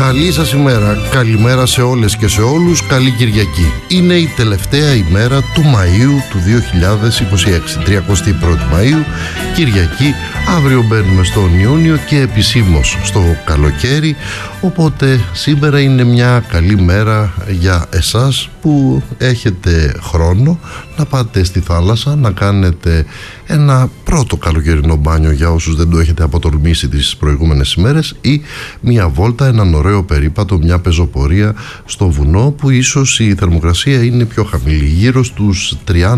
Καλή σας ημέρα, καλημέρα σε όλες και σε όλους, καλή Κυριακή. Είναι η τελευταία ημέρα του Μαΐου του 2026, 31η Μαΐου, Κυριακή. Αύριο μπαίνουμε στον Ιούνιο και επισήμως στο καλοκαίρι, οπότε σήμερα είναι μια καλή μέρα για εσάς που έχετε χρόνο να πάτε στη θάλασσα, να κάνετε ένα πρώτο καλοκαιρινό μπάνιο για όσους δεν το έχετε αποτολμήσει τις προηγούμενες ημέρες, ή μια βόλτα, έναν ωραίο περίπατο, μια πεζοπορία στο βουνό που ίσως η θερμοκρασία είναι πιο χαμηλή, γύρω στους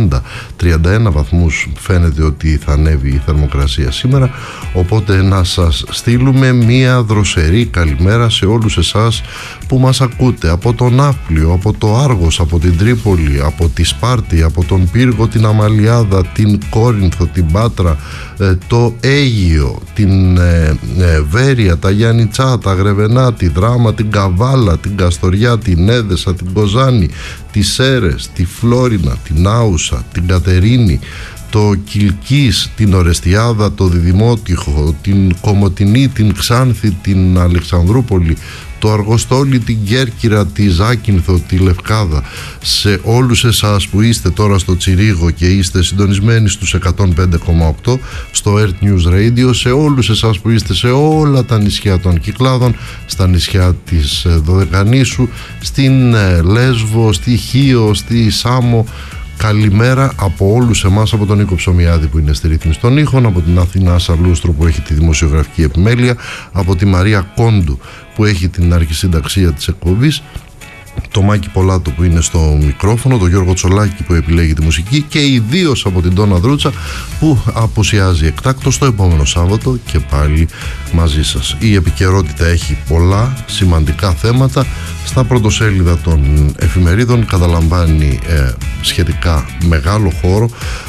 30-31 βαθμούς φαίνεται ότι θα ανέβει η θερμοκρασία σήμερα, οπότε να σας στείλουμε μια δροσερή καλημέρα σε όλους εσάς που μας ακούτε από τον Ναύπλιο, από το Άργος, από την Τρίπολη, από τη Σπάρτη, από τον Πύργο, την Αμαλιάδα, την Κόρινθο, την Πάτρα, το Αίγυο, την Βέρεια, τα Γιάννητσά, τα Γρεβενά, τη Δράμα, την Καβάλα, την Καστοριά, την Έδεσα, την Κοζάνη, τις Σέρες, τη Φλόρινα, την Άουσα, την Κατερίνη, το Κιλκής, την Ορεστιάδα, το Διδημότυχο, την Κομοτηνή, την Ξάνθη, την Αλεξανδρούπολη, το Αργοστόλι, την Κέρκυρα, τη Ζάκυνθο, τη Λευκάδα. Σε όλους εσάς που είστε τώρα στο Τσιρίγο και είστε συντονισμένοι στους 105,8 στο Earth News Radio, σε όλους εσάς που είστε σε όλα τα νησιά των Κυκλάδων, στα νησιά της Δωδεκανήσου, στην Λέσβο, στη Χίο, στη Σάμο, καλημέρα από όλους εμάς, από τον Νίκο Ψωμιάδη που είναι στη ρύθμιση των ήχων, από την Αθηνά Σαλούστρο που έχει τη δημοσιογραφική επιμέλεια, από τη Μαρία Κόντου που έχει την αρχισυνταξία της εκπομπής, το Μάκη Πολάτο που είναι στο μικρόφωνο, το Γιώργο Τσολάκη που επιλέγει τη μουσική και ιδίως από την Τόνα Δρούτσα που απουσιάζει εκτάκτως το επόμενο Σάββατο και πάλι μαζί σας. Η επικαιρότητα έχει πολλά σημαντικά θέματα. Στα πρωτοσέλιδα των εφημερίδων καταλαμβάνει σχετικά μεγάλο χώρο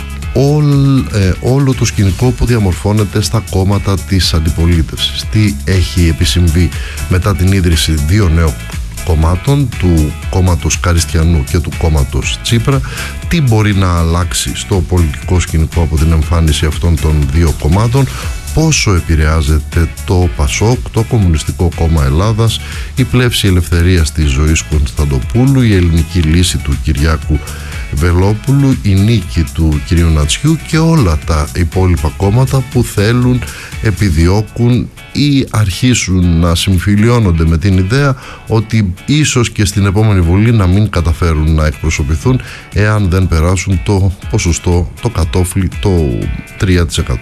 όλο το σκηνικό που διαμορφώνεται στα κόμματα της αντιπολίτευσης. Τι έχει επισυμβεί μετά την ίδρυση δύο νέων κομμάτων, του κόμματος Καριστιανού και του κόμματος Τσίπρα, τι μπορεί να αλλάξει στο πολιτικό σκηνικό από την εμφάνιση αυτών των δύο κομμάτων, πόσο επηρεάζεται το ΠΑΣΟΚ, το Κομμουνιστικό Κόμμα Ελλάδας, η πλεύση ελευθερίας της Ζωής Κωνσταντοπούλου, η ελληνική λύση του Κυριάκου Βελόπουλου, η νίκη του κυρίου Νατσιού και όλα τα υπόλοιπα κόμματα που θέλουν, επιδιώκουν ή αρχίσουν να συμφιλιώνονται με την ιδέα ότι ίσως και στην επόμενη Βουλή να μην καταφέρουν να εκπροσωπηθούν εάν δεν περάσουν το ποσοστό, το κατόφλι, το 3%.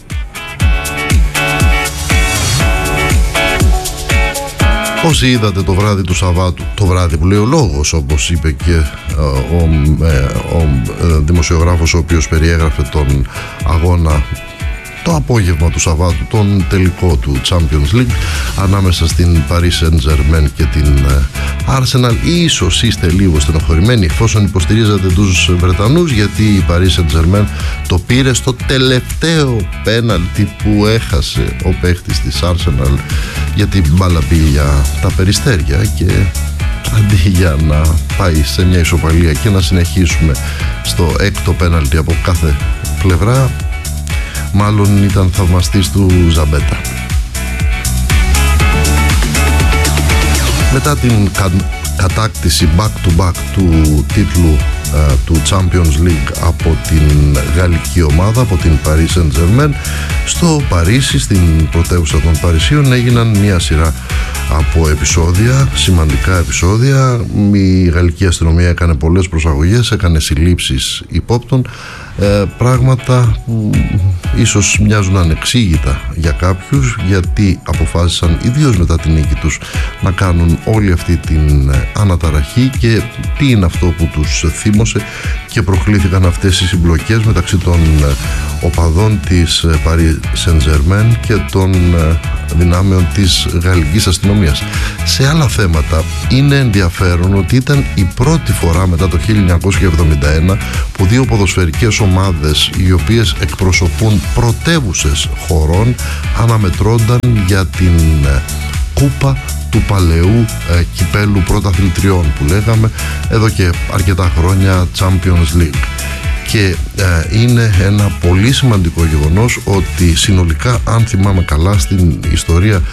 Όσοι είδατε το βράδυ του Σαββάτου, το βράδυ που λέει ο λόγος, όπως είπε και ο δημοσιογράφος ο οποίος περιέγραφε τον αγώνα το απόγευμα του Σαββάτου, τον τελικό του Champions League ανάμεσα στην Paris Saint-Germain και την Arsenal, ίσως είστε λίγο στενοχωρημένοι εφόσον υποστηρίζατε τους Βρετανούς, γιατί η Paris Saint-Germain το πήρε στο τελευταίο πέναλτι που έχασε ο παίχτης της Arsenal, γιατί η μπάλα πήγε για τα περιστέρια και αντί για να πάει σε μια ισοπαλία και να συνεχίσουμε στο έκτο πέναλτι από κάθε πλευρά, μάλλον ήταν θαυμαστής του Ζαμπέτα. Μετά την κατάκτηση back-to-back του τίτλου του Champions League από την γαλλική ομάδα, από την Paris Saint-Germain, στο Παρίσι, στην πρωτεύουσα των Παρισίων, έγιναν μια σειρά από επεισόδια, σημαντικά επεισόδια. Η γαλλική αστυνομία έκανε πολλές προσαγωγές, έκανε συλλήψεις υπόπτων, πράγματα που ίσως μοιάζουν ανεξήγητα για κάποιους, γιατί αποφάσισαν ιδίως μετά την νίκη τους να κάνουν όλη αυτή την αναταραχή και τι είναι αυτό που τους θύμωσε και προκλήθηκαν αυτές οι συμπλοκές μεταξύ των οπαδών της Paris Saint-Germain και των δυνάμεων της γαλλικής αστυνομίας. Σε άλλα θέματα είναι ενδιαφέρον ότι ήταν η πρώτη φορά μετά το 1971 που δύο ποδοσφαιρικές ομάδες οι οποίες εκπροσωπούν πρωτεύουσες χωρών αναμετρώνταν για την κούπα του παλαιού κυπέλου πρωταθλητριών που λέγαμε εδώ και αρκετά χρόνια, Champions League. Και είναι ένα πολύ σημαντικό γεγονός ότι συνολικά, αν θυμάμαι καλά, στην ιστορία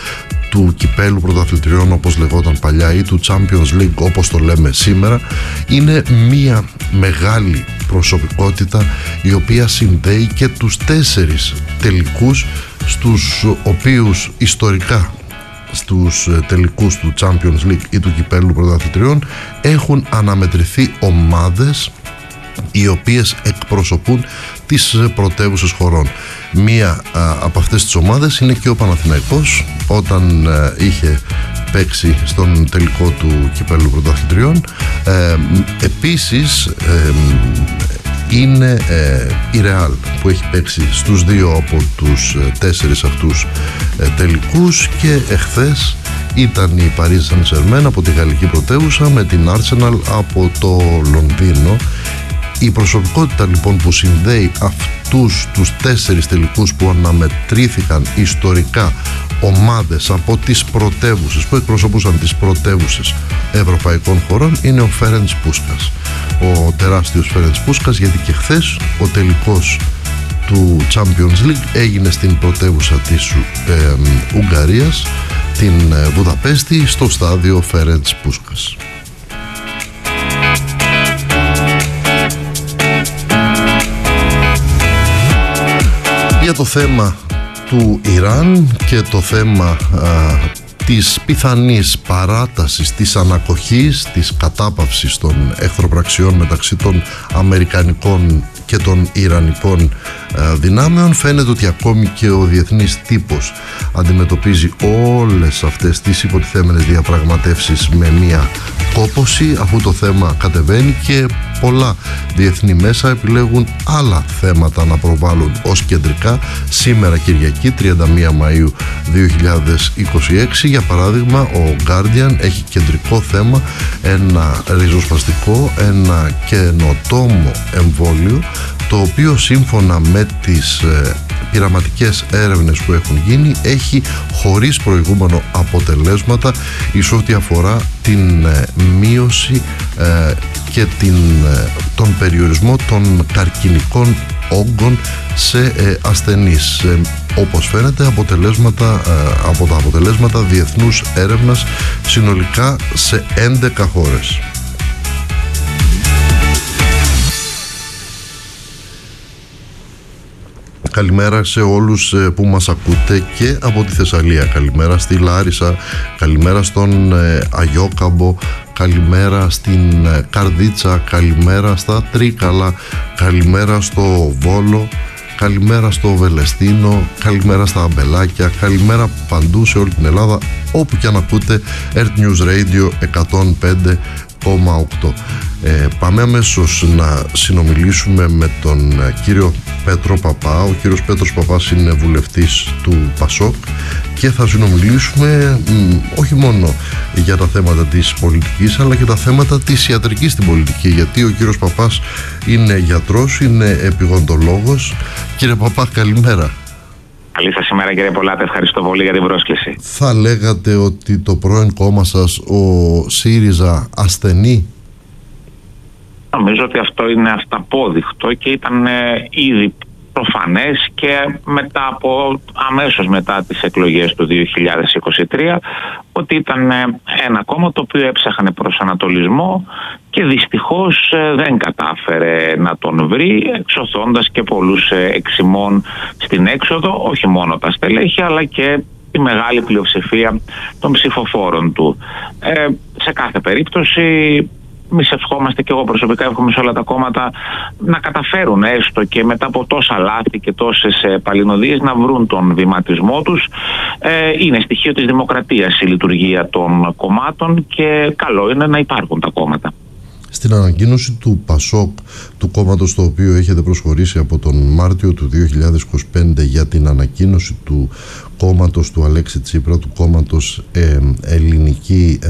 του κυπέλου πρωταθλητριών όπως λεγόταν παλιά ή του Champions League όπως το λέμε σήμερα, είναι μία μεγάλη προσωπικότητα η οποία συνδέει και τους 4 τελικούς στους οποίους ιστορικά στους τελικούς του Champions League ή του κυπέλου πρωταθλητριών έχουν αναμετρηθεί ομάδες οι οποίες εκπροσωπούν τις πρωτεύουσες χωρών. Μία από αυτές τις ομάδες είναι και ο Παναθηναϊκός, όταν είχε παίξει στον τελικό του κυπέλου πρωταθλητριών. Επίσης είναι η Real που έχει παίξει στους 2 από τους 4 αυτούς τελικούς, και εχθές ήταν η Paris Saint-Germain από τη γαλλική πρωτεύουσα με την Arsenal από το Λονδίνο. Η προσωπικότητα λοιπόν που συνδέει αυτούς τους 4 τελικούς που αναμετρήθηκαν ιστορικά ομάδες από τις πρωτεύουσες που εκπροσωπούσαν τις πρωτεύουσες ευρωπαϊκών χωρών είναι ο Φέρενς Πούσκας, ο τεράστιος Φέρενς Πούσκας, γιατί και χθες ο τελικός του Champions League έγινε στην πρωτεύουσα της Ουγγαρίας, την Βουδαπέστη, στο στάδιο Φέρενς Πούσκας. Για το θέμα του Ιράν και το θέμα της πιθανής παράτασης, της ανακοχής, της κατάπαυσης των εχθροπραξιών μεταξύ των αμερικανικών και των ιρανικών δυνάμεων, φαίνεται ότι ακόμη και ο διεθνής τύπος αντιμετωπίζει όλες αυτές τις υποτιθέμενες διαπραγματεύσεις με μία κόπωση, αφού το θέμα κατεβαίνει και πολλά διεθνή μέσα επιλέγουν άλλα θέματα να προβάλλουν ως κεντρικά. Σήμερα Κυριακή 31 Μαΐου 2026, για παράδειγμα, ο Guardian έχει κεντρικό θέμα ένα ριζοσπαστικό, ένα καινοτόμο εμβόλιο, το οποίο σύμφωνα με τις πειραματικές έρευνες που έχουν γίνει έχει χωρίς προηγούμενο αποτελέσματα εις ό,τι αφορά την μείωση και τον περιορισμό των καρκινικών όγκων σε ασθενείς, όπως φαίνεται από τα αποτελέσματα διεθνούς έρευνας συνολικά σε 11 χώρες. Καλημέρα σε όλους που μας ακούτε και από τη Θεσσαλία. Καλημέρα στη Λάρισα, καλημέρα στον Αγιόκαμπο, καλημέρα στην Καρδίτσα, καλημέρα στα Τρίκαλα, καλημέρα στο Βόλο, καλημέρα στο Βελεστίνο, καλημέρα στα Αμπελάκια, καλημέρα παντού σε όλη την Ελλάδα, όπου και αν ακούτε Earth News Radio 105,8. Πάμε αμέσως να συνομιλήσουμε με τον κύριο Πέτρο Παπά. Ο κύριος Πέτρος Παπάς είναι βουλευτής του ΠΑΣΟΚ και θα συνομιλήσουμε όχι μόνο για τα θέματα της πολιτικής, αλλά και τα θέματα της ιατρικής στην πολιτική, γιατί ο κύριος Παπάς είναι γιατρός, είναι επιγοντολόγος. Κύριε Παπά, καλημέρα. Καλή σας ημέρα, κύριε Πολάτε, ευχαριστώ πολύ για την πρόσκληση. Θα λέγατε ότι το πρώην κόμμα σας, ο ΣΥΡΙΖΑ, ασθενεί? Νομίζω ότι αυτό είναι αυταπόδεικτο και ήταν ήδη προφανές και αμέσως μετά τις εκλογές του 2023, ότι ήταν ένα κόμμα το οποίο έψαχνε προσανατολισμό και δυστυχώς δεν κατάφερε να τον βρει, εξωθώντας και πολλούς εξημών στην έξοδο, όχι μόνο τα στελέχη αλλά και τη μεγάλη πλειοψηφία των ψηφοφόρων του. Σε κάθε περίπτωση εμείς ευχόμαστε, και εγώ προσωπικά εύχομαι σε όλα τα κόμματα, να καταφέρουν έστω και μετά από τόσα λάθη και τόσες παλινοδίες να βρουν τον βηματισμό τους. Είναι στοιχείο της δημοκρατίας η λειτουργία των κομμάτων και καλό είναι να υπάρχουν τα κόμματα. Στην ανακοίνωση του ΠΑΣΟΚ, του κόμματος το οποίο έχετε προσχωρήσει από τον Μάρτιο του 2025, για την ανακοίνωση του κόμματος του Αλέξη Τσίπρα, του κόμματος Ελληνική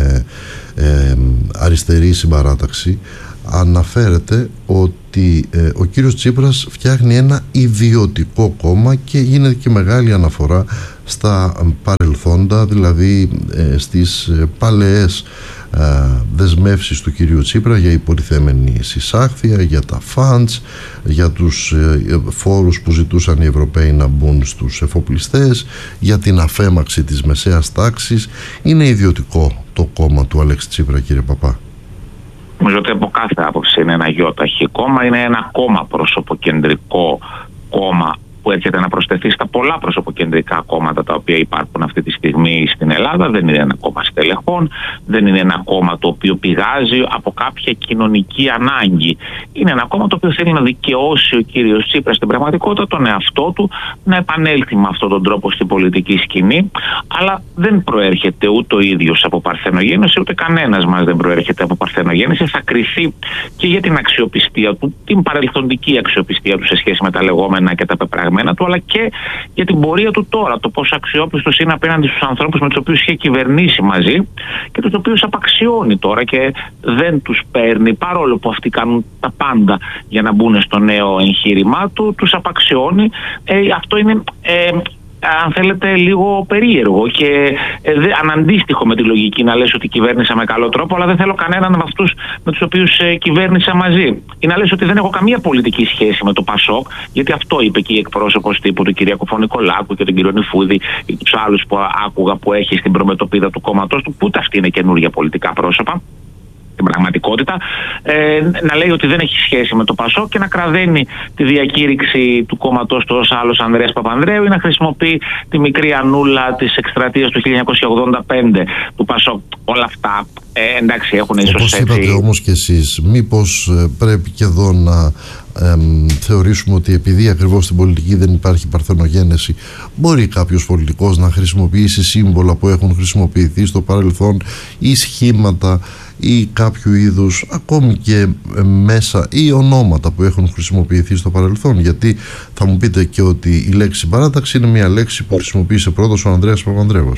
Αριστερή Συμπαράταξη, αναφέρεται ότι ο κύριος Τσίπρας φτιάχνει ένα ιδιωτικό κόμμα και γίνεται και μεγάλη αναφορά στα παρελθόντα, δηλαδή στις παλαιές δεσμεύσεις του κυρίου Τσίπρα για υποτιθέμενη συσάχθεια, για τα funds, για τους φόρους που ζητούσαν οι Ευρωπαίοι να μπουν στους εφοπλιστές, για την αφέμαξη της μεσαίας τάξης. Είναι ιδιωτικό το κόμμα του Αλέξη Τσίπρα, κύριε Παπά? Νομίζω ότι από κάθε άποψη είναι ένα γιόταχη κόμμα, είναι ένα κόμμα προσωποκεντρικό κόμμα που έρχεται να προσθεθεί στα πολλά προσωποκεντρικά κόμματα τα οποία υπάρχουν αυτή τη στιγμή στην Ελλάδα. Δεν είναι ένα κόμμα στελεχών, δεν είναι ένα κόμμα το οποίο πηγάζει από κάποια κοινωνική ανάγκη. Είναι ένα κόμμα το οποίο θέλει να δικαιώσει ο κύριος Τσίπρας στην πραγματικότητα τον εαυτό του, να επανέλθει με αυτόν τον τρόπο στην πολιτική σκηνή, αλλά δεν προέρχεται ούτε ο ίδιος από παρθενογέννηση, ούτε κανένας μας δεν προέρχεται από παρθενογέννηση. Θα κριθεί και για την αξιοπιστία του, την παρελθοντική αξιοπιστία του σε σχέση με τα λεγόμενα και τα πεπραγμένα του, αλλά και για την πορεία του τώρα, το πόσο αξιόπιστος είναι απέναντι στους ανθρώπους με τους οποίους είχε κυβερνήσει μαζί και τους οποίους απαξιώνει τώρα και δεν τους παίρνει, παρόλο που αυτοί κάνουν τα πάντα για να μπουν στο νέο εγχείρημά του, τους απαξιώνει. Αυτό είναι, αν θέλετε, λίγο περίεργο και αναντίστοιχο με τη λογική να λες ότι κυβέρνησα με καλό τρόπο, αλλά δεν θέλω κανέναν από αυτούς με τους οποίους κυβέρνησα μαζί. Ή να λες ότι δεν έχω καμία πολιτική σχέση με το Πασόκ, γιατί αυτό είπε και η εκπρόσωπος τύπου του Κυριακού Φωνικολάκου και τον κύριο Νιφούδη ή τους άλλους που άκουγα που έχει στην προμετωπίδα του κόμματός του, που ούτε αυτή είναι καινούργια πολιτικά πρόσωπα. Στην πραγματικότητα, να λέει ότι δεν έχει σχέση με το Πασόκ και να κραδένει τη διακήρυξη του κόμματός του ως άλλος Ανδρέας Παπανδρέου ή να χρησιμοποιεί τη μικρή Ανούλα της εκστρατείας του 1985 του Πασόκ. Όλα αυτά εντάξει έχουν ίσως όπως είπατε όμως και εσείς, μήπως πρέπει και εδώ να θεωρήσουμε ότι επειδή ακριβώς στην πολιτική δεν υπάρχει παρθενογένεση, μπορεί κάποιος πολιτικός να χρησιμοποιήσει σύμβολα που έχουν χρησιμοποιηθεί στο παρελθόν ή σχήματα ή κάποιου είδους ακόμη και μέσα ή ονόματα που έχουν χρησιμοποιηθεί στο παρελθόν? Γιατί θα μου πείτε και ότι η λέξη παράταξη είναι μια λέξη που χρησιμοποίησε πρώτος ο Ανδρέας Παπανδρέου.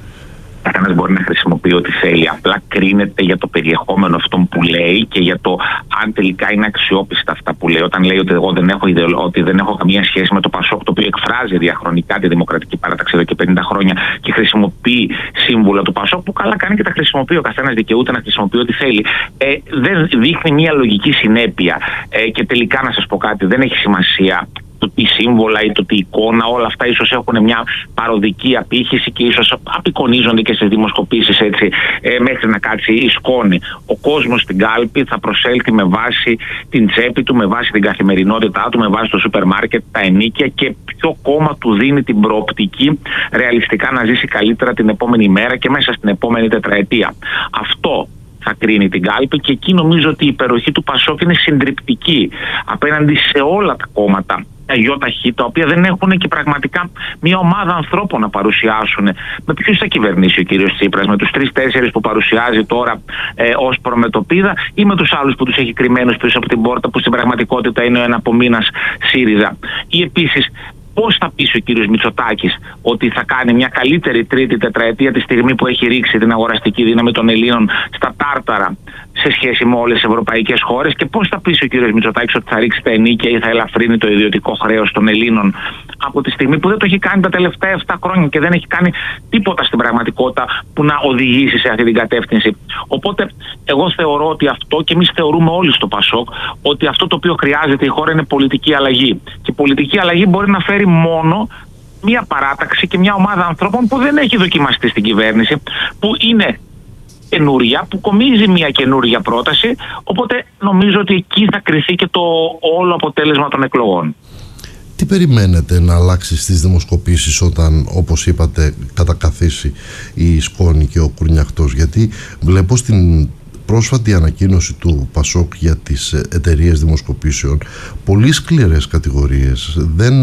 Καθένας μπορεί να χρησιμοποιεί ό,τι θέλει. Απλά κρίνεται για το περιεχόμενο αυτών που λέει και για το αν τελικά είναι αξιόπιστα αυτά που λέει. Όταν λέει ότι εγώ δεν έχω καμία σχέση με το Πασόκ, το οποίο εκφράζει διαχρονικά τη Δημοκρατική Παράταξη εδώ και 50 χρόνια και χρησιμοποιεί σύμβουλα του Πασόκ, που καλά κάνει και τα χρησιμοποιεί. Ο καθένας δικαιούται να χρησιμοποιεί ό,τι θέλει. Δεν δείχνει μια λογική συνέπεια. Και τελικά να σας πω κάτι, δεν έχει σημασία το τι σύμβολα ή το τι εικόνα, όλα αυτά ίσως έχουν μια παροδική απήχηση και ίσως απεικονίζονται και στις δημοσκοπήσεις έτσι, μέχρι να κάτσει η σκόνη. Ο κόσμος στην κάλπη θα προσέλθει με βάση την τσέπη του, με βάση την καθημερινότητά του, με βάση το σούπερ μάρκετ, τα ενοίκια και ποιο κόμμα του δίνει την προοπτική ρεαλιστικά να ζήσει καλύτερα την επόμενη μέρα και μέσα στην επόμενη τετραετία. Αυτό θα κρίνει την κάλπη και εκεί νομίζω ότι η υπεροχή του Πασόκ είναι συντριπτική απέναντι σε όλα τα κόμματα, τα γιοταχή, τα οποία δεν έχουν και πραγματικά μια ομάδα ανθρώπων να παρουσιάσουν. Με ποιους θα κυβερνήσει ο κύριος Τσίπρας, με τους 3-4 που παρουσιάζει τώρα ως προμετωπίδα ή με τους άλλους που τους έχει κρυμμένους πίσω από την πόρτα, που στην πραγματικότητα είναι ο εναπομείνας ΣΥΡΙΖΑ? Ή επίσης, πώς θα πείσει ο κύριος Μητσοτάκης ότι θα κάνει μια καλύτερη τρίτη τετραετία τη στιγμή που έχει ρίξει την αγοραστική δύναμη των Ελλήνων στα τάρταρα σε σχέση με όλες τις ευρωπαϊκές χώρες? Και πώς θα πείσει ο κύριος Μητσοτάκης ότι θα ρίξει τα ενοίκια ή θα ελαφρύνει το ιδιωτικό χρέος των Ελλήνων από τη στιγμή που δεν το έχει κάνει τα τελευταία 7 χρόνια και δεν έχει κάνει τίποτα στην πραγματικότητα που να οδηγήσει σε αυτή την κατεύθυνση? Οπότε εγώ θεωρώ ότι αυτό, και εμείς θεωρούμε όλοι στο Πασόκ, ότι αυτό το οποίο χρειάζεται η χώρα είναι πολιτική αλλαγή. Και πολιτική αλλαγή μπορεί να φέρει μόνο μια παράταξη και μια ομάδα ανθρώπων που δεν έχει δοκιμαστεί στην κυβέρνηση, που είναι καινούρια, που κομίζει μια καινούρια πρόταση. Οπότε νομίζω ότι εκεί θα κριθεί και το όλο αποτέλεσμα των εκλογών. Τι περιμένετε να αλλάξει στις δημοσκοπήσεις όταν, όπως είπατε, κατακαθίσει η σκόνη και ο κουρνιαχτός? Γιατί βλέπω στην πρόσφατη ανακοίνωση του Πασόκ για τις εταιρείες δημοσκοπήσεων πολύ σκληρές κατηγορίες.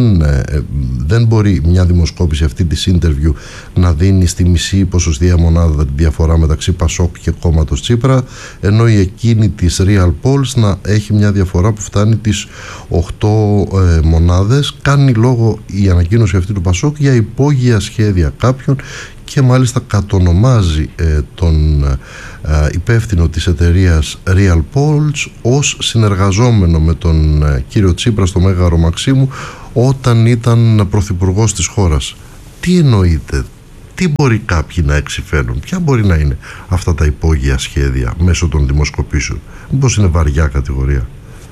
Δεν μπορεί μια δημοσκόπηση αυτή της interview να δίνει στη μισή ποσοστία μονάδα τη διαφορά μεταξύ Πασόκ και κόμματος Τσίπρα, ενώ η εκείνη της Real Polls να έχει μια διαφορά που φτάνει τις 8 μονάδες. Κάνει λόγο η ανακοίνωση αυτή του Πασόκ για υπόγεια σχέδια κάποιων και μάλιστα κατονομάζει τον υπεύθυνο της εταιρείας Real Polls ως συνεργαζόμενο με τον κύριο Τσίπρα στο Μέγαρο Μαξίμου όταν ήταν πρωθυπουργός της χώρας. Τι εννοείται? Τι μπορεί κάποιοι να εξηφαίνουν, ποια μπορεί να είναι αυτά τα υπόγεια σχέδια μέσω των δημοσκοπήσεων? Μήπως είναι βαριά κατηγορία?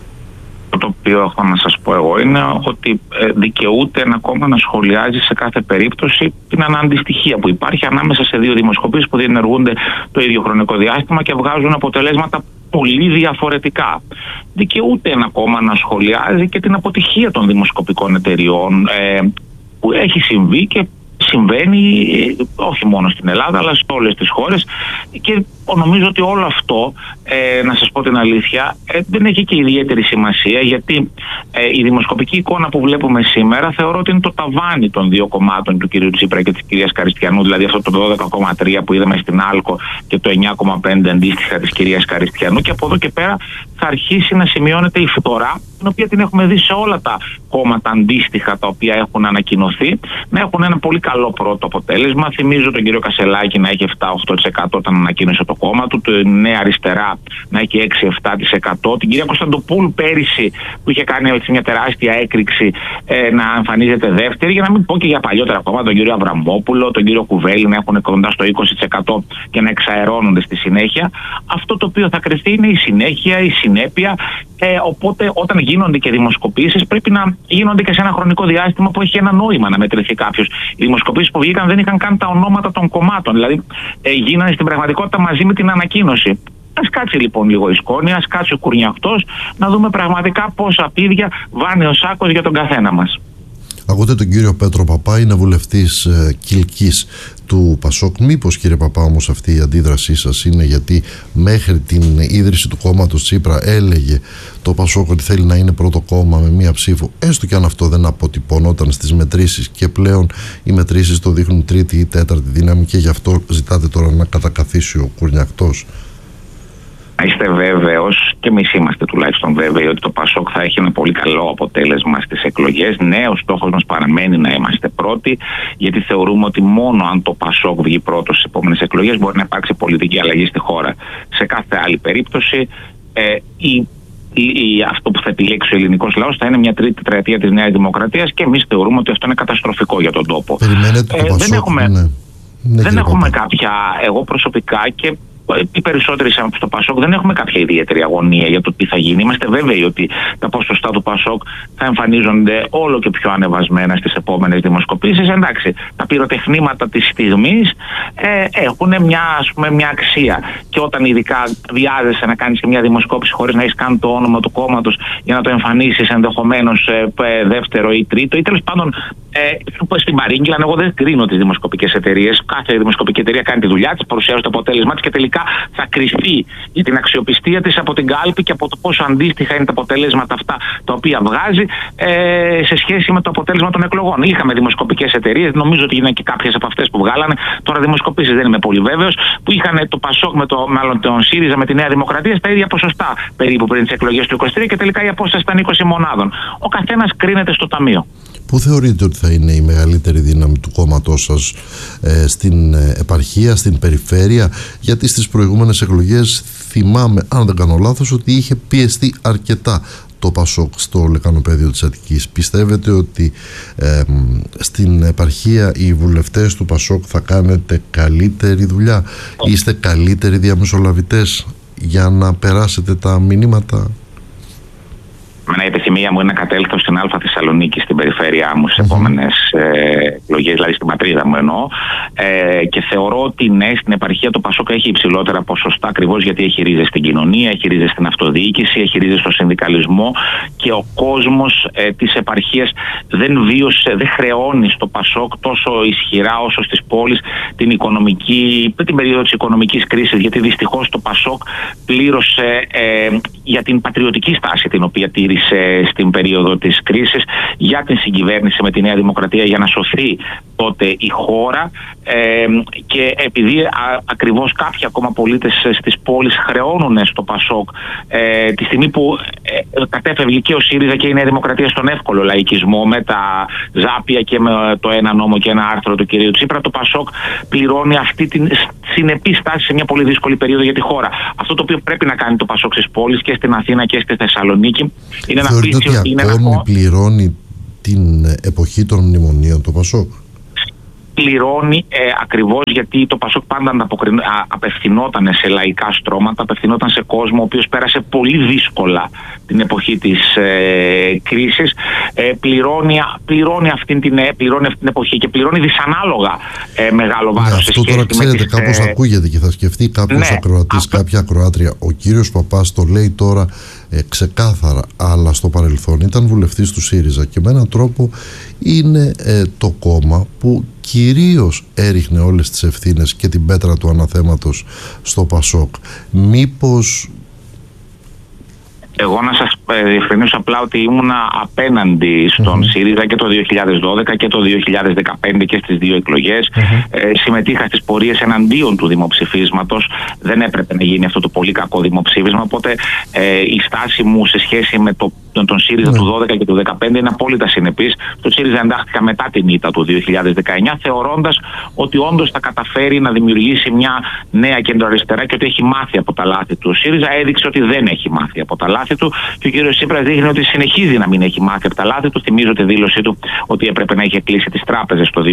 Το οποίο έχω να σας πω εγώ είναι ότι δικαιούται ένα κόμμα να σχολιάζει σε κάθε περίπτωση την αναντιστοιχία που υπάρχει ανάμεσα σε δύο δημοσκοπήσεις που διενεργούνται το ίδιο χρονικό διάστημα και βγάζουν αποτελέσματα πολύ διαφορετικά. Δικαιούται ένα κόμμα να σχολιάζει και την αποτυχία των δημοσκοπικών εταιριών που έχει συμβεί και συμβαίνει όχι μόνο στην Ελλάδα αλλά σε όλες τις χώρες, και νομίζω ότι όλο αυτό, να σας πω την αλήθεια, δεν έχει και ιδιαίτερη σημασία, γιατί η δημοσκοπική εικόνα που βλέπουμε σήμερα θεωρώ ότι είναι το ταβάνι των δύο κομμάτων, του κυρίου Τσίπρα και της κυρίας Καριστιανού, δηλαδή αυτό το 12,3 που είδαμε στην Άλκο και το 9,5 αντίστοιχα της κυρίας Καριστιανού, και από εδώ και πέρα θα αρχίσει να σημειώνεται η φθορά, την οποία την έχουμε δει σε όλα τα κόμματα αντίστοιχα τα οποία έχουν ανακοινωθεί, να έχουν ένα πολύ καλό πρώτο αποτέλεσμα. Θυμίζω τον κύριο Κασελάκη να έχει 7-8% όταν ανακοίνωσε το κόμμα του, τη Νέα Αριστερά να έχει 6-7%, την κυρία Κωνσταντοπούλου πέρυσι που είχε κάνει μια τεράστια έκρηξη να εμφανίζεται δεύτερη, για να μην πω και για παλιότερα κόμματα, τον κύριο Αβραμόπουλο, τον κύριο Κουβέλη να έχουν κοντά στο 20% και να εξαερώνονται στη συνέχεια. Αυτό το οποίο θα κρυφτεί είναι η συνέχεια, η συνέπεια. Οπότε όταν γίνονται και δημοσκοπήσεις πρέπει να γίνονται και σε ένα χρονικό διάστημα που έχει ένα νόημα να μετρηθεί κάποιος. Οι δημοσκοπήσεις που βγήκαν δεν είχαν καν τα ονόματα των κομμάτων, δηλαδή γίνανε στην πραγματικότητα μαζί με την ανακοίνωση. Ας κάτσει λοιπόν λίγο η σκόνη, ας κάτσει ο κουρνιαχτός, να δούμε πραγματικά πόσα πίδια βάνει ο σάκος για τον καθένα μας. Ακούτε τον κύριο Πέτρο Παπά, είναι βουλευτής Κιλκής του Πασόκ. Μήπως, κύριε Παπά, όμως αυτή η αντίδρασή σας είναι γιατί μέχρι την ίδρυση του κόμματος Τσίπρα έλεγε το Πασόκ ότι θέλει να είναι πρώτο κόμμα με μία ψήφο, έστω και αν αυτό δεν αποτυπωνόταν στις μετρήσεις, και πλέον οι μετρήσεις το δείχνουν τρίτη ή τέταρτη δύναμη, και γι' αυτό ζητάτε τώρα να κατακαθίσει ο κουρνιακτός? Να είστε βέβαιος, και εμείς είμαστε τουλάχιστον βέβαιοι, ότι το Πασόκ θα έχει ένα πολύ καλό αποτέλεσμα στις εκλογές. Ναι, ο στόχος μας παραμένει να είμαστε πρώτοι, γιατί θεωρούμε ότι μόνο αν το Πασόκ βγει πρώτος στις επόμενες εκλογές μπορεί να υπάρξει πολιτική αλλαγή στη χώρα. Σε κάθε άλλη περίπτωση, αυτό που θα επιλέξει ο ελληνικός λαός θα είναι μια τρίτη τετραετία της Νέας Δημοκρατίας, και εμείς θεωρούμε ότι αυτό είναι καταστροφικό για τον τόπο. Δεν έχουμε κάποια, εγώ προσωπικά και οι περισσότεροι στο Πασόκ δεν έχουμε κάποια ιδιαίτερη αγωνία για το τι θα γίνει. Είμαστε βέβαιοι ότι τα ποσοστά του Πασόκ θα εμφανίζονται όλο και πιο ανεβασμένα στις επόμενες δημοσκοπήσεις. Εντάξει, τα πυροτεχνήματα της στιγμής έχουν μια αξία. Και όταν ειδικά βιάζεσαι να κάνεις και μια δημοσκόπηση χωρίς να έχεις καν το όνομα του κόμματος για να το εμφανίσεις ενδεχομένως δεύτερο ή τρίτο, ή τέλος πάντων στην παρήγγυλα, εγώ δεν κρίνω τις δημοσκοπικές εταιρείες. Κάθε δημοσκοπική εταιρεία κάνει τη δουλειά της, παρουσιάζει το αποτέλεσμά της και τελικά θα κριθεί για την αξιοπιστία της από την κάλπη και από το πόσο αντίστοιχα είναι τα αποτελέσματα αυτά τα οποία βγάζει σε σχέση με το αποτέλεσμα των εκλογών. Είχαμε δημοσκοπικές εταιρείες, νομίζω ότι είναι και κάποιες από αυτές που βγάλανε, τώρα δημοσκοπήσεις δεν είμαι πολύ βέβαιος, που είχαν το Πασόκ μάλλον τον ΣΥΡΙΖΑ με τη Νέα Δημοκρατία στα ίδια ποσοστά περίπου πριν τις εκλογές του 2023, και τελικά η απόσταση ήταν 20 μονάδων. Ο καθένας κρίνεται στο ταμείο. Πού θεωρείτε ότι θα είναι η μεγαλύτερη δύναμη του κόμματός σας, στην επαρχία, στην περιφέρεια? Γιατί στις προηγούμενες εκλογές θυμάμαι, αν δεν κάνω λάθος, ότι είχε πιεστεί αρκετά το Πασόκ στο λεκανοπέδιο της Αττικής. Πιστεύετε ότι στην επαρχία οι βουλευτές του Πασόκ θα κάνετε καλύτερη δουλειά? Είστε καλύτεροι διαμεσολαβητές για να περάσετε τα μηνύματα? Η επιθυμία μου είναι να κατέλθω στην Α Θεσσαλονίκη, στην περιφέρειά μου, στις επόμενες εκλογές, δηλαδή στην πατρίδα μου εννοώ. Και θεωρώ ότι ναι, στην επαρχία το Πασόκ έχει υψηλότερα ποσοστά, ακριβώς γιατί έχει ρίζες στην κοινωνία, έχει ρίζες στην αυτοδιοίκηση, έχει ρίζες στο συνδικαλισμό, και ο κόσμος της επαρχίας δεν χρεώνει στο Πασόκ τόσο ισχυρά όσο στις πόλεις την περίοδο της οικονομικής κρίσης, γιατί δυστυχώς το Πασόκ πλήρωσε για την πατριωτική στάση την οποία τήρησε στην περίοδο της κρίσης, για την συγκυβέρνηση με τη Νέα Δημοκρατία για να σωθεί τότε η χώρα, και επειδή ακριβώς κάποιοι ακόμα πολίτες στις πόλεις χρεώνουν στο Πασόκ τη στιγμή που κατέφευγε και ο ΣΥΡΙΖΑ και η Νέα Δημοκρατία στον εύκολο λαϊκισμό με τα ζάπια και με το ένα νόμο και ένα άρθρο του κυρίου Τσίπρα, το Πασόκ πληρώνει αυτή την συνεπή στάση σε μια πολύ δύσκολη περίοδο για τη χώρα. Αυτό το οποίο πρέπει να κάνει το Πασόκ στις πόλεις και στην Αθήνα και στη Θεσσαλονίκη είναι να πείσει ότι είναι ακόμη πληρώνει την εποχή των μνημονίων το Πασόκ? πληρώνει ακριβώς γιατί το ΠΑΣΟΚ πάντα απευθυνόταν σε λαϊκά στρώματα, απευθυνόταν σε κόσμο ο οποίος πέρασε πολύ δύσκολα την εποχή της κρίσης, πληρώνει αυτή την εποχή και πληρώνει δυσανάλογα μεγάλο βάρος. Αυτό τώρα ξέρετε κάπως ακούγεται και θα σκεφτεί κάποιος ακροατής, κάποια ακροάτρια. Ο κύριος Παπάς το λέει τώρα ξεκάθαρα, αλλά στο παρελθόν ήταν βουλευτής του ΣΥΡΙΖΑ και με έναν τρόπο είναι το κόμμα που κυρίως έριχνε όλες τις ευθύνες και την πέτρα του αναθέματος στο ΠΑΣΟΚ. Μήπως... Εγώ να σας διευκρινίσω απλά ότι ήμουνα απέναντι στον ΣΥΡΙΖΑ και το 2012 και το 2015 και στις δύο εκλογές. Συμμετείχα στις πορείες εναντίον του δημοψηφίσματος. Δεν έπρεπε να γίνει αυτό το πολύ κακό δημοψήφισμα. Οπότε η στάση μου σε σχέση με τον ΣΥΡΙΖΑ του 2012 και του 2015 είναι απόλυτα συνεπής. Στο ΣΥΡΙΖΑ εντάχθηκα μετά την ήττα του 2019, θεωρώντας ότι όντως θα καταφέρει να δημιουργήσει μια νέα κεντροαριστερά και ότι έχει μάθει από τα λάθη του. Ο ΣΥΡΙΖΑ έδειξε ότι δεν έχει μάθει από τα λάθη του και ο κύριος Τσίπρας δείχνει ότι συνεχίζει να μην έχει μάθει από τα λάθη του. Θυμίζω τη δήλωσή του ότι έπρεπε να είχε κλείσει τις τράπεζες το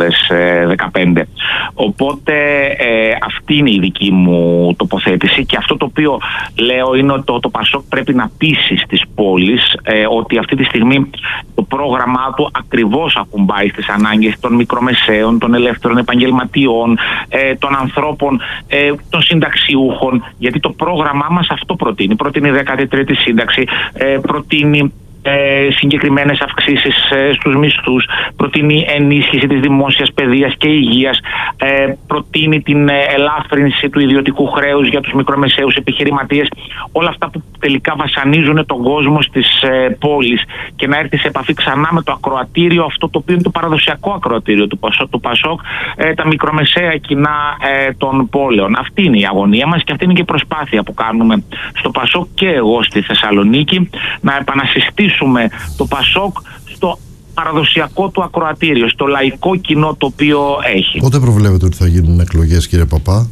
2015. Οπότε αυτή είναι η δική μου τοποθέτηση και αυτό το οποίο λέω είναι ότι το ΠΑΣΟΚ πρέπει να πείσει στις πόλεις ότι αυτή τη στιγμή το πρόγραμμά του ακριβώς ακουμπάει στις ανάγκες των μικρομεσαίων, των ελεύθερων επαγγελματιών, των ανθρώπων, των συνταξιούχων, γιατί το πρόγραμμά μας αυτό προτείνει. Προτείνει 13η σύνταξη, προτείνει συγκεκριμένες αυξήσεις στους μισθούς, προτείνει ενίσχυση της δημόσιας παιδείας και υγείας, προτείνει την ελάφρυνση του ιδιωτικού χρέους για τους μικρομεσαίους επιχειρηματίες, όλα αυτά που τελικά βασανίζουν τον κόσμο στις πόλεις, και να έρθει σε επαφή ξανά με το ακροατήριο, αυτό το οποίο είναι το παραδοσιακό ακροατήριο του ΠΑΣΟΚ, τα μικρομεσαία κοινά των πόλεων. Αυτή είναι η αγωνία μας και αυτή είναι και η προσπάθεια που κάνουμε στο ΠΑΣΟΚ και εγώ στη Θεσσαλονίκη, να επανασυστήσουμε το ΠΑΣΟΚ στο παραδοσιακό του ακροατήριο, στο λαϊκό κοινό το οποίο έχει. Πότε προβλέπετε ότι θα γίνουν εκλογές, κύριε Παπά?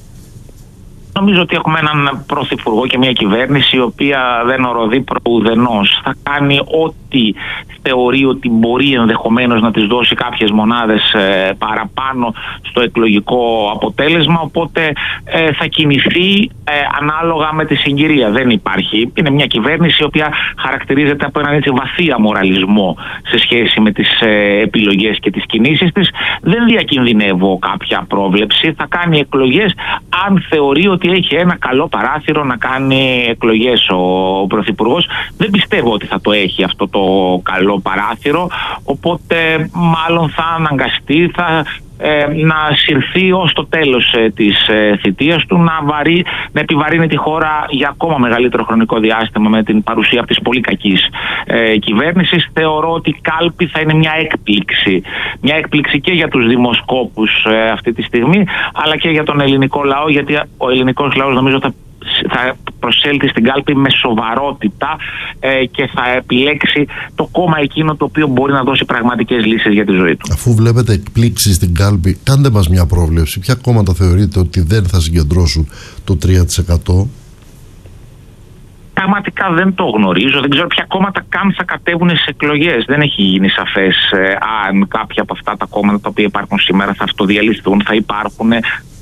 Νομίζω ότι έχουμε έναν πρωθυπουργό και μια κυβέρνηση η οποία δεν οροδεί προουδενός. Θα κάνει ό,τι θεωρεί ότι μπορεί ενδεχομένως να της δώσει κάποιες μονάδες παραπάνω στο εκλογικό αποτέλεσμα, οπότε θα κινηθεί ανάλογα με τη συγκυρία. Δεν υπάρχει. Είναι μια κυβέρνηση η οποία χαρακτηρίζεται από έναν έτσι βαθύ αμοραλισμό σε σχέση με τις επιλογές και τις κινήσεις της. Δεν διακινδυνεύω κάποια πρόβλεψη. Θα κάνει εκλογές αν θεωρεί ότι έχει ένα καλό παράθυρο να κάνει εκλογές ο Πρωθυπουργός. Δεν πιστεύω ότι θα το έχει αυτό το καλό παράθυρο, οπότε μάλλον θα αναγκαστεί να συρθεί ως το τέλος της θητείας του, να επιβαρύνει τη χώρα για ακόμα μεγαλύτερο χρονικό διάστημα με την παρουσία αυτής της πολύ κακής κυβέρνησης. Θεωρώ ότι η κάλπη θα είναι μια έκπληξη. Μια έκπληξη και για τους δημοσκόπους αυτή τη στιγμή, αλλά και για τον ελληνικό λαό, γιατί ο ελληνικός λαός νομίζω θα προσέλθει στην κάλπη με σοβαρότητα και θα επιλέξει το κόμμα εκείνο το οποίο μπορεί να δώσει πραγματικές λύσεις για τη ζωή του. Αφού βλέπετε εκπλήξεις στην κάλπη, κάντε μας μια πρόβλεψη. Ποια κόμματα θεωρείτε ότι δεν θα συγκεντρώσουν το 3%? Πραγματικά δεν το γνωρίζω. Δεν ξέρω ποια κόμματα καν θα κατέβουν σε εκλογές. Δεν έχει γίνει σαφές αν κάποια από αυτά τα κόμματα τα οποία υπάρχουν σήμερα θα αυτοδιαλυθούν, θα υπάρχουν.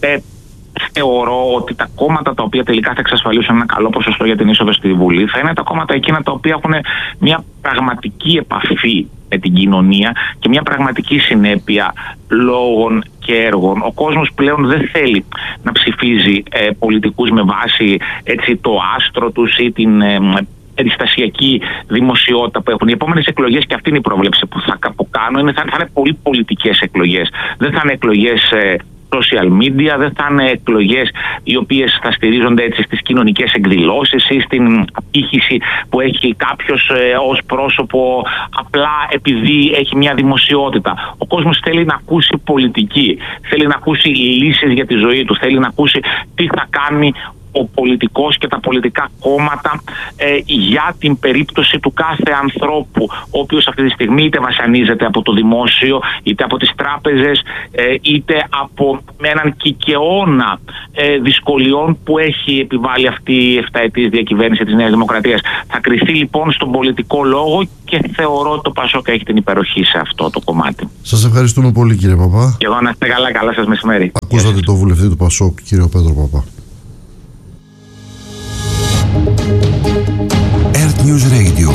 Θεωρώ ότι τα κόμματα τα οποία τελικά θα εξασφαλίσουν ένα καλό ποσοστό για την είσοδο στη Βουλή θα είναι τα κόμματα εκείνα τα οποία έχουν μια πραγματική επαφή με την κοινωνία και μια πραγματική συνέπεια λόγων και έργων. Ο κόσμος πλέον δεν θέλει να ψηφίζει πολιτικούς με βάση το άστρο τους ή την περιστασιακή δημοσιότητα που έχουν. Οι επόμενες εκλογές, και αυτή είναι η πρόβλεψη που θα κάνω, θα είναι πολύ πολιτικές εκλογές. Δεν θα είναι εκλογές social media, δεν θα είναι εκλογές οι οποίες θα στηρίζονται έτσι στις κοινωνικές εκδηλώσεις ή στην απήχηση που έχει κάποιος ως πρόσωπο απλά επειδή έχει μια δημοσιότητα. Ο κόσμος θέλει να ακούσει πολιτική, θέλει να ακούσει λύσεις για τη ζωή του, θέλει να ακούσει τι θα κάνει ο πολιτικός και τα πολιτικά κόμματα για την περίπτωση του κάθε ανθρώπου, ο οποίος αυτή τη στιγμή είτε βασανίζεται από το δημόσιο, είτε από τις τράπεζες, είτε από έναν κικαιώνα δυσκολιών που έχει επιβάλει αυτή η 7ετής διακυβέρνηση της Νέας Δημοκρατίας. Θα κριθεί λοιπόν στον πολιτικό λόγο και θεωρώ ότι το Πασόκ έχει την υπεροχή σε αυτό το κομμάτι. Σας ευχαριστούμε πολύ, κύριε Παπά. Και εγώ να είστε καλά, καλά σας μεσημέρι. Ακούσατε το βουλευτή του Πασόκ, κύριο Πέτρο Παπά. Earth News Radio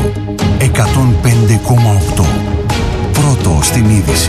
105,8. Πρώτο στην είδηση.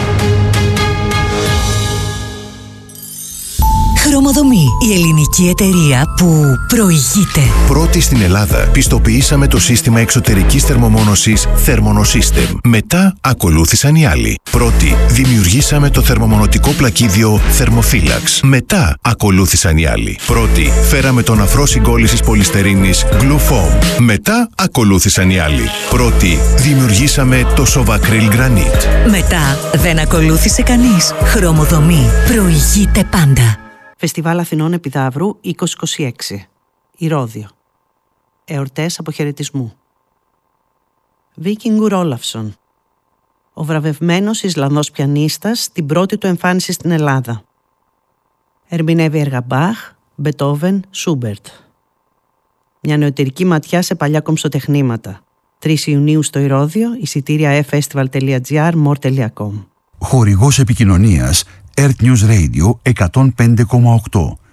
Χρωμοδομή, η ελληνική εταιρεία που προηγείται. Πρώτη στην Ελλάδα, πιστοποιήσαμε το σύστημα εξωτερικής θερμομόνωσης Thermonosystem. Μετά ακολούθησαν οι άλλοι. Πρώτη, δημιουργήσαμε το θερμομονωτικό πλακίδιο Thermophilax. Μετά ακολούθησαν οι άλλοι. Πρώτη, φέραμε τον αφρό συγκόλλησης πολυστερίνης Glufoam. Μετά ακολούθησαν οι άλλοι. Πρώτη, δημιουργήσαμε το Sovacryl Granite. Μετά δεν ακολούθησε κανείς. Χρωμοδομή, προηγείται πάντα. Φεστιβάλ Αθηνών Επιδαύρου 2026. Ηρώδειο. Εορτές αποχαιρετισμού. Βίκινγκουρ Όλαφσον. Ο βραβευμένος Ισλανδός πιανίστας στην πρώτη του εμφάνιση στην Ελλάδα. Ερμηνεύει έργα Μπαχ, Μπετόβεν, Σούμπερτ. Μια νεωτερική ματιά σε παλιά κομψοτεχνήματα. 3 Ιουνίου στο Ηρώδειο, εισιτήρια festival.gr, more.com. Χορηγός επικοινωνίας Earth News Radio 105,8.